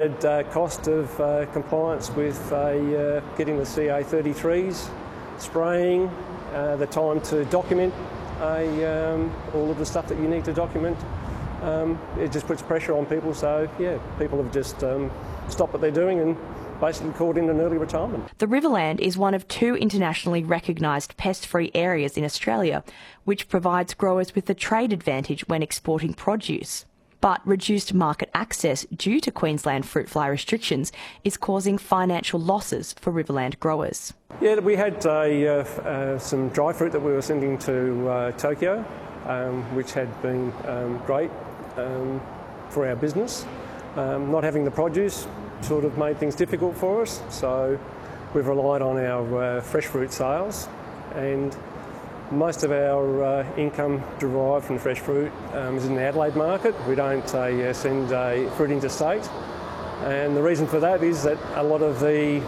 added cost of compliance with getting the CA33s, spraying, the time to document all of the stuff that you need to document. It just puts pressure on people, so yeah, people have just stopped what they're doing and basically called in an early retirement. The Riverland is one of 2 internationally recognised pest-free areas in Australia, which provides growers with a trade advantage when exporting produce. But reduced market access due to Queensland fruit fly restrictions is causing financial losses for Riverland growers. Yeah, we had some dry fruit that we were sending to Tokyo, which had been great for our business. Not having the produce sort of made things difficult for us, so we've relied on our fresh fruit sales, and most of our income derived from fresh fruit is in the Adelaide market. We don't send fruit interstate, and the reason for that is that a lot of the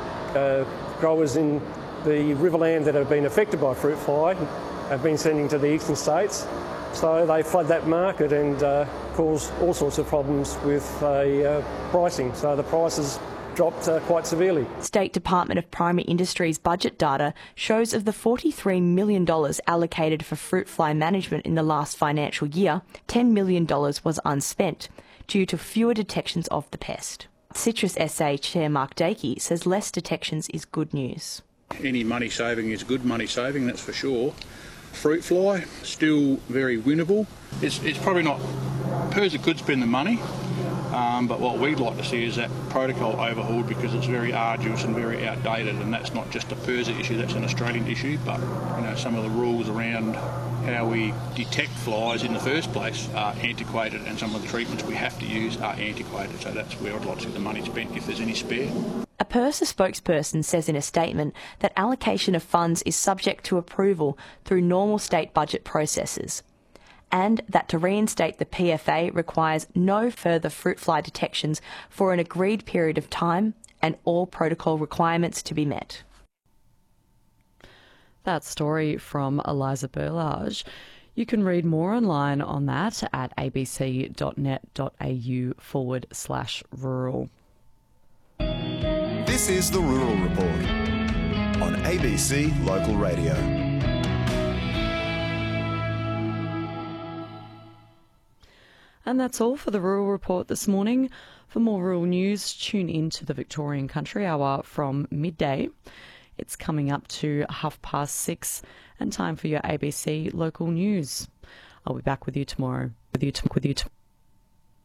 growers in the Riverland that have been affected by fruit fly have been sending to the eastern states, so they flood that market and cause all sorts of problems with pricing. So the prices dropped quite severely. State Department of Primary Industries budget data shows of the $43 million allocated for fruit fly management in the last financial year, $10 million was unspent due to fewer detections of the pest. Citrus SA Chair Mark Dakey says less detections is good news. Any money saving is good money saving, that's for sure. Fruit fly, still very winnable. It's probably not, PIRSA could spend the money, but what we'd like to see is that protocol overhauled, because it's very arduous and very outdated, and that's not just a PIRSA issue, that's an Australian issue, but some of the rules around how we detect flies in the first place are antiquated, and some of the treatments we have to use are antiquated, so that's where I'd like to see the money spent if there's any spare. A PIRSA spokesperson says in a statement that allocation of funds is subject to approval through normal state budget processes, and that to reinstate the PFA requires no further fruit fly detections for an agreed period of time and all protocol requirements to be met. That story from Eliza Burlage. You can read more online on that at abc.net.au/rural. This is the Rural Report on ABC Local Radio. And that's all for the Rural Report this morning. For more rural news, tune in to the Victorian Country Hour from midday. It's coming up to 6:30 and time for your ABC local news. I'll be back with you tomorrow.